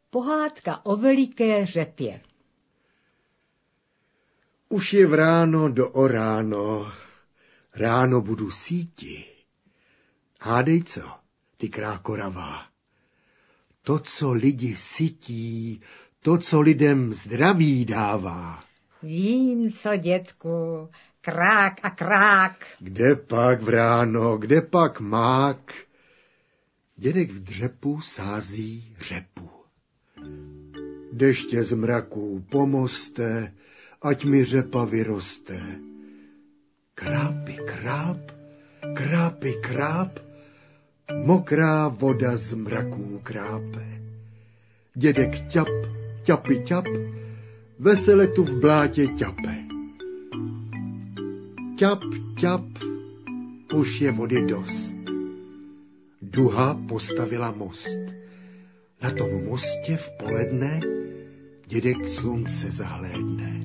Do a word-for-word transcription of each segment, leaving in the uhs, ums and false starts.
Pohádka o veliké řepě. Už je vráno do oráno, ráno budu síti. Hádej co, ty krákoravá. To, co lidi sytí, to, co lidem zdraví dává. Vím, co, dětku, krák a krák. Kde pak vráno, kde pak mák? Dědek v dřepu sází řepu. Deště z mraků pomozte, ať mi řepa vyroste. Krápy, kráp, krápy, kráp, mokrá voda z mraků krápe. Dědek ťap, ťapy ťap, vesele tu v blátě ťape. Ťap, ťap, už je vody dost. Duha postavila most. Na tom mostě v poledne dědek slunce zahlédne.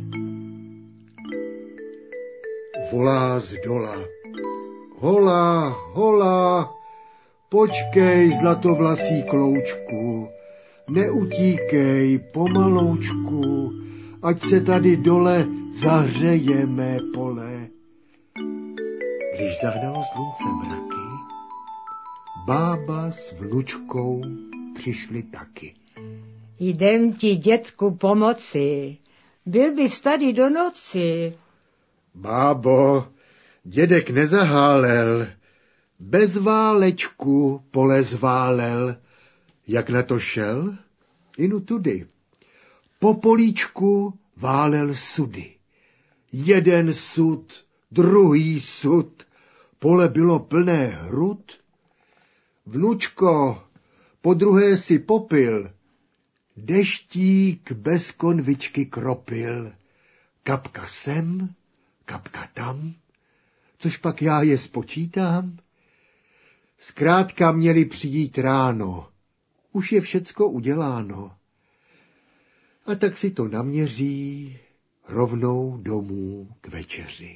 Volá z dola. Hola, hola, počkej, zlatovlasý kloučku, neutíkej pomaloučku, ať se tady dole zahřeje mé pole. Když zahnalo slunce mraky, bába s vnučkou přišli taky. Jdem ti, dětku, pomoci, byl bys tady do noci. Bábo, dědek nezahálel, bez válečku pole zválel. Jak na to šel? Inu tudy. Po políčku válel sudy. Jeden sud, druhý sud, pole bylo plné hrud. Vnučko, podruhé si popil, deštík bez konvičky kropil. Kapka sem, kapka tam, což pak já je spočítám. Zkrátka měli přijít ráno, už je všecko uděláno. A tak si to naměří rovnou domů k večeři.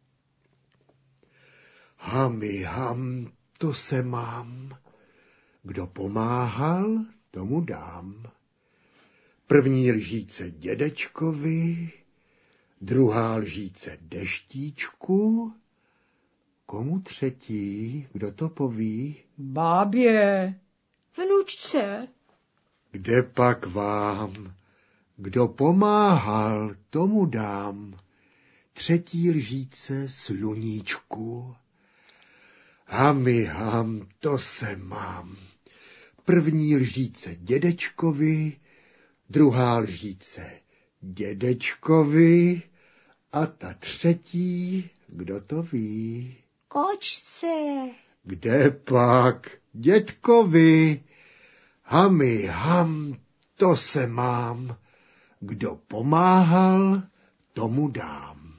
Hami, ham, to se mám, kdo pomáhal, tomu dám. První lžíce dědečkovi, druhá lžíce deštíčku, komu třetí, kdo to poví? Bábě, vnučce. Kde pak vám, kdo pomáhal, tomu dám. Třetí lžíce sluníčku. Hami, ham, to se mám. První lžíce dědečkovi, druhá lžíce dědečkovi a ta třetí, kdo to ví? Kočce. Kde pak, dědkovi? Hami, ham, to se mám. Kdo pomáhal, tomu dám.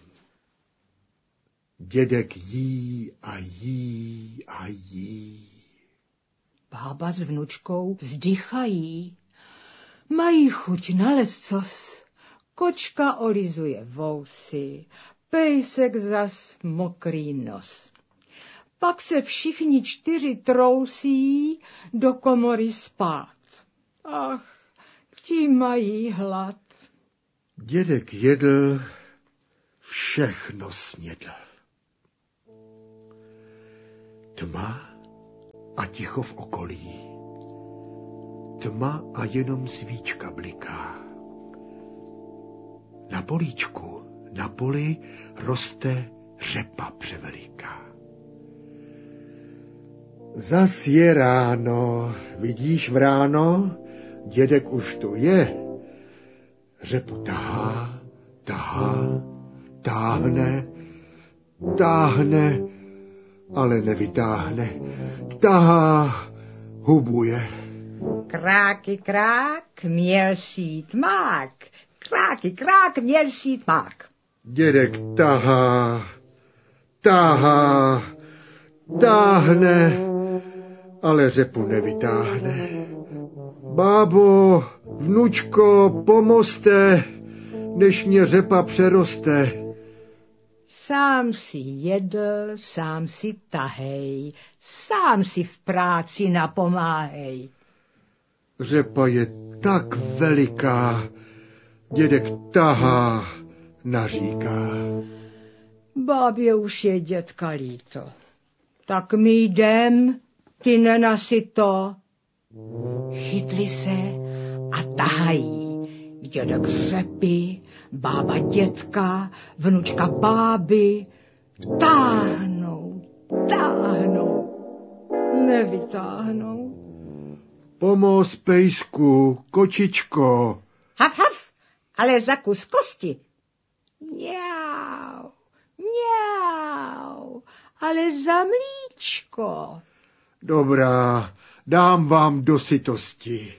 Dědek jí a jí a jí. Bába s vnučkou vzdychají. Mají chuť na lecos. Kočka olizuje vousy, pejsek zas mokrý nos. Pak se všichni čtyři trousí do komory spát. Ach, ti mají hlad. Dědek jedl, všechno snědl. Tma a ticho v okolí. Tma a jenom svíčka bliká. Na políčku, na poli roste řepa převeliká. Zas je ráno, vidíš vráno, dědek už tu je. Řepu tahá, tahá, táhne, táhne, ale nevytáhne. Tahá, hubuje. Kráky, krák, měl sít mák. Kráky, krák, měl sít mák. Dědek tahá, tahá, táhne, ale řepu nevytáhne. Bábo, vnučko, pomozte, než mě řepa přeroste. Sám si jedl, sám si tahej, sám si v práci napomáhej. Řepa je tak veliká, dědek tahá, naříká. Bábě už je dětka líto. Tak my jdem, ty nenasyto. Chytli se a tahají. Dědek řepy, bába dětka, vnučka báby. Táhnou, táhnou, nevytáhnou. Pomoz, pejsku, kočičko. Haf, haf, ale za kus kosti. Mňau, mňau, ale za mlíčko. Dobrá, dám vám do sytosti.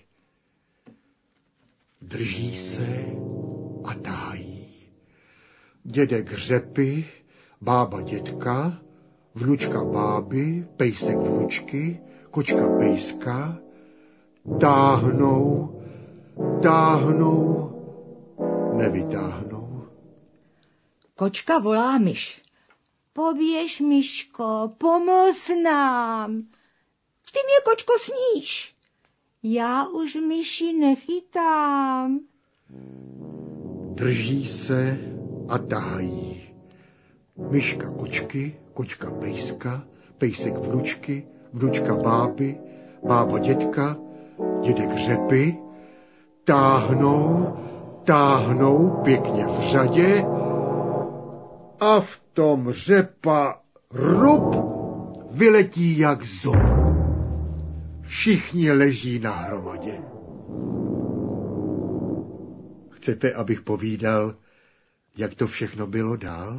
Drží se a tahají. Dědek řepy, bába dětka, vnučka báby, pejsek vnučky, kočka pejska, táhnou, táhnou, nevytáhnou. Kočka volá myš. Poběž, myško, pomoz nám. Ty mě, kočko, sníš. Já už myši nechytám. Drží se a tahají. Myška kočky, kočka pejska, pejsek vnučky, vnučka báby, bába dětka, dědek řepy, táhnou, táhnou pěkně v řadě a v tom řepa rup vyletí jak zub. Všichni leží na hromadě. Chcete, abych povídal, jak to všechno bylo dál?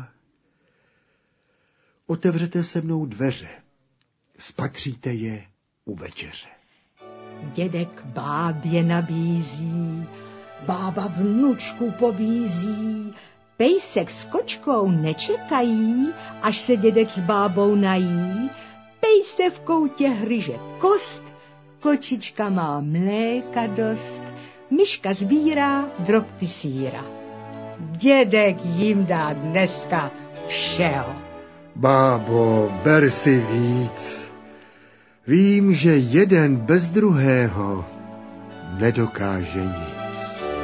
Otevřete se mnou dveře. Spatříte je u večeře. Dědek bábě nabízí, bába vnučku pobízí, pejsek s kočkou nečekají, až se dědek s bábou nají, pejsek v koutě hryže kost, kočička má mléka dost, myška sbírá drobky sýra. Dědek jim dá dneska všeho. Bábo, ber si víc. Vím, že jeden bez druhého nedokáže nic.